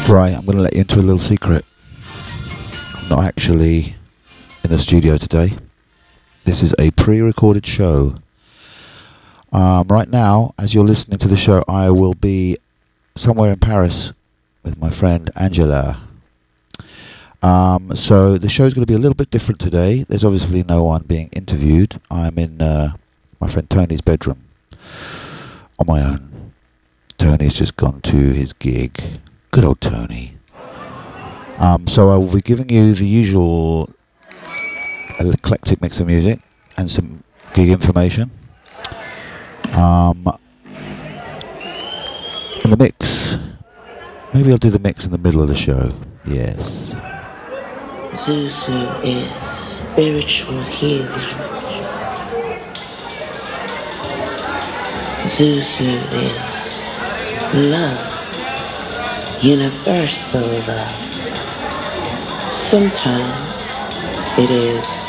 Right, I'm going to let you into a little secret. I'm not actually in the studio today. This is a pre-recorded show. Right now, as you're listening to the show, I will be somewhere in Paris with my friend Angela. So the show's going to be a little bit different today. There's obviously no one being interviewed. I'm in my friend Tony's bedroom on my own. Tony's just gone to his gig. Good old Tony. So I will be giving you the usual eclectic mix of music and some gig information. In the mix, maybe I'll do the mix in the middle of the show. Yes. Zuzu is spiritual healing. Zuzu is love, universal love. Sometimes it is